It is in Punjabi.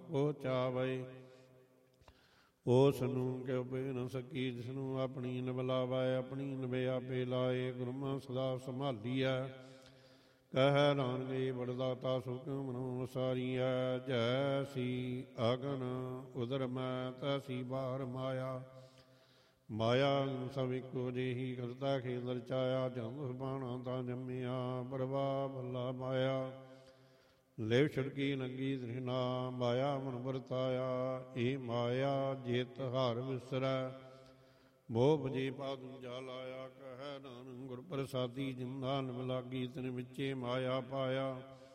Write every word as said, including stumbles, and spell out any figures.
ਕੋ ਚਾਵੈ। ਉਸ ਨੂੰ ਕਿਉ ਪੇ ਨ ਸਕੀ, ਜਿਸ ਨੂੰ ਆਪਣੀ ਨ ਬੁਲਾਵੈ। ਆਪਣੀ ਨਵੇ ਆਪੇ ਲਾਏ, ਗੁਰਮੁ ਸਦਾ ਸੰਭਾਲੀਐ। ਕਹਿ ਨਾਨਕ ਬੜ ਦਾਤਾ ਸੋ ਕਿਉ ਮਨੋ ਵਸਾਰੀਐ। ਜੈਸੀ ਅਗਨ ਉਦਰ ਮੈਂ, ਤੈਸੀ ਬਾਹਰ ਮਾਇਆ। ਮਾਇਆ ਸਭ ਇੱਕੋ ਜਿਹੀ, ਕਰਤਾ ਖੇਲ ਰਚਾਇਆ। ਜਮ ਬਾਣਾ ਤਾਂ ਜੰਮਿਆ, ਪ੍ਰਭਾ ਭੱਲਾ ਮਾਇਆ। ਲਿਵ ਛੜਕੀ ਲੰਗੀ ਤ੍ਰਿਸ਼ਨਾ, ਮਾਇਆ ਮਨ ਵਰਤਾਇਆ। ਇਹ ਮਾਇਆ ਜਿਤ ਹਰ ਵਿਸਰੈ, ਮੋਹ ਭਜੇ ਪਾਦੁ ਜਾ ਲਾਇਆ। ਕਹਿ ਨਾਨਕ ਗੁਰ ਪ੍ਰਸਾਦੀ, ਜਿੰਦਾ ਨਿਵ ਲਾਗੀ ਤਿਨ ਵਿੱਚੇ ਮਾਇਆ ਪਾਇਆ।